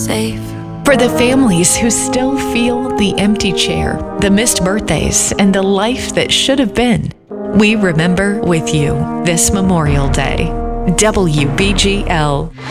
safe. For the families who still feel the empty chair, the missed birthdays, and the life that should have been, we remember with you this Memorial Day. WBGL.